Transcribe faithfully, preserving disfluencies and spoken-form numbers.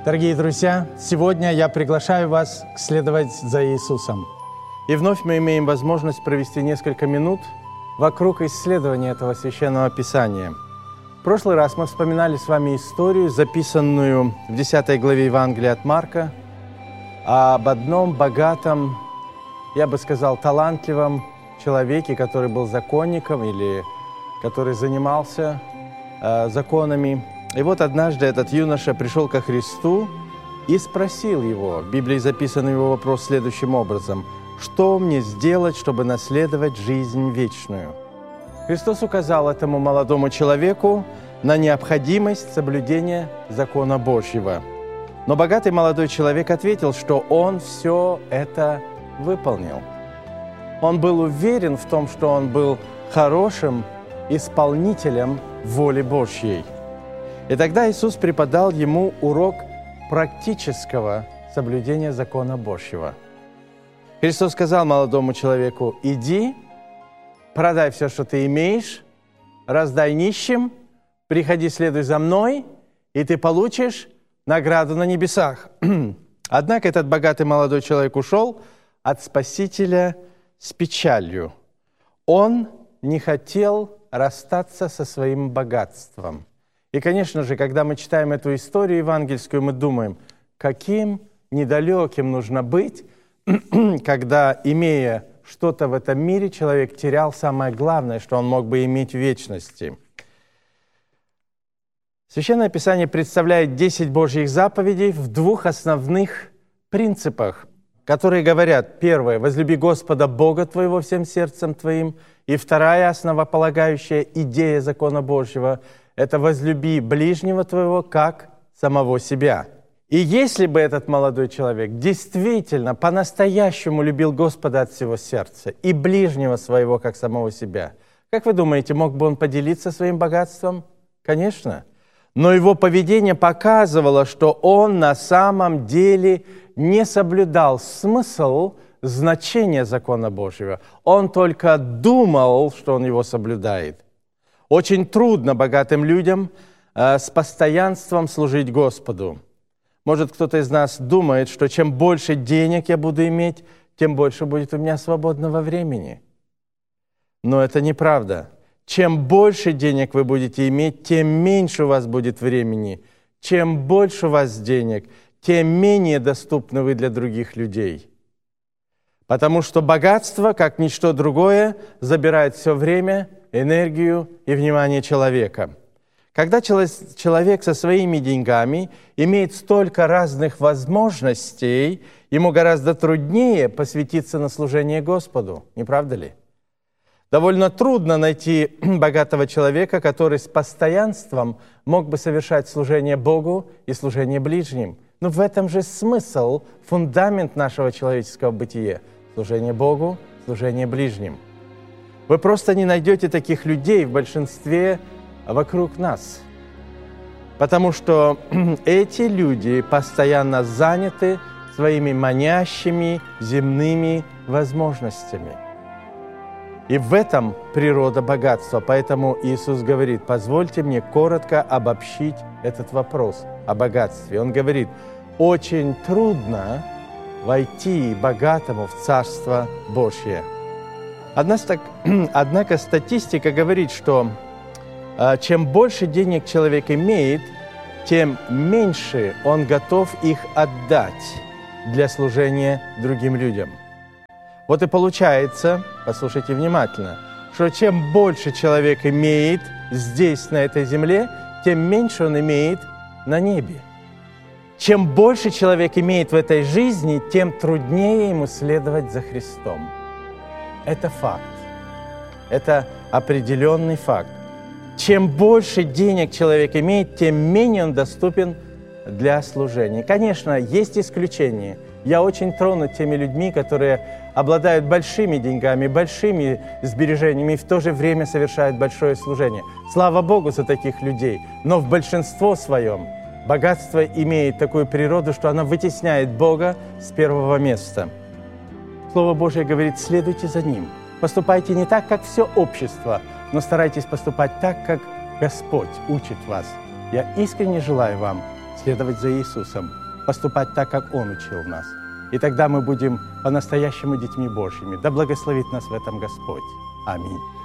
Дорогие друзья, сегодня я приглашаю вас следовать за Иисусом. И вновь мы имеем возможность провести несколько минут вокруг исследования этого Священного Писания. В прошлый раз мы вспоминали с вами историю, записанную в десятой главе Евангелия от Марка, об одном богатом, я бы сказал, талантливом человеке, который был законником или который занимался э, законами. И вот однажды этот юноша пришел ко Христу и спросил его, в Библии записан его вопрос следующим образом: «Что мне сделать, чтобы наследовать жизнь вечную?» Христос указал этому молодому человеку на необходимость соблюдения закона Божьего. Но богатый молодой человек ответил, что он все это выполнил. Он был уверен в том, что он был хорошим исполнителем воли Божьей. И тогда Иисус преподал ему урок практического соблюдения закона Божьего. Христос сказал молодому человеку: «Иди, продай все, что ты имеешь, раздай нищим, приходи, следуй за мной, и ты получишь награду на небесах». Однако этот богатый молодой человек ушел от Спасителя с печалью. Он не хотел расстаться со своим богатством. И, конечно же, когда мы читаем эту историю евангельскую, мы думаем, каким недалеким нужно быть, когда, имея что-то в этом мире, человек терял самое главное, что он мог бы иметь в вечности. Священное Писание представляет десять Божьих заповедей в двух основных принципах, которые говорят: первое, возлюби Господа Бога твоего всем сердцем твоим, и вторая основополагающая идея закона Божьего – это возлюби ближнего твоего как самого себя. И если бы этот молодой человек действительно по-настоящему любил Господа от всего сердца и ближнего своего как самого себя, как вы думаете, мог бы он поделиться своим богатством? Конечно. Но его поведение показывало, что он на самом деле не соблюдал смысл, значение закона Божьего. Он только думал, что он его соблюдает. Очень трудно богатым людям э, с постоянством служить Господу. Может, кто-то из нас думает, что чем больше денег я буду иметь, тем больше будет у меня свободного времени. Но это неправда. Чем больше денег вы будете иметь, тем меньше у вас будет времени. Чем больше у вас денег, тем менее доступны вы для других людей. Потому что богатство, как ничто другое, забирает все время, энергию и внимание человека. Когда человек со своими деньгами имеет столько разных возможностей, ему гораздо труднее посвятиться на служение Господу, не правда ли? Довольно трудно найти богатого человека, который с постоянством мог бы совершать служение Богу и служение ближним. Но в этом же смысл, фундамент нашего человеческого бытия – служение Богу, служение ближним. Вы просто не найдете таких людей в большинстве вокруг нас, потому что эти люди постоянно заняты своими манящими земными возможностями. И в этом природа богатства. Поэтому Иисус говорит: позвольте мне коротко обобщить этот вопрос о богатстве. Он говорит: очень трудно войти богатому в Царство Божье. Однако статистика говорит, что чем больше денег человек имеет, тем меньше он готов их отдать для служения другим людям. Вот и получается, послушайте внимательно, что чем больше человек имеет здесь, на этой земле, тем меньше он имеет на небе. Чем больше человек имеет в этой жизни, тем труднее ему следовать за Христом. Это факт. Это определенный факт. Чем больше денег человек имеет, тем менее он доступен для служения. Конечно, есть исключения. Я очень тронут теми людьми, которые обладают большими деньгами, большими сбережениями и в то же время совершают большое служение. Слава Богу за таких людей. Но в большинстве своем богатство имеет такую природу, что оно вытесняет Бога с первого места. Слово Божие говорит: следуйте за Ним. Поступайте не так, как все общество, но старайтесь поступать так, как Господь учит вас. Я искренне желаю вам следовать за Иисусом, поступать так, как Он учил нас. И тогда мы будем по-настоящему детьми Божьими. Да благословит нас в этом Господь. Аминь.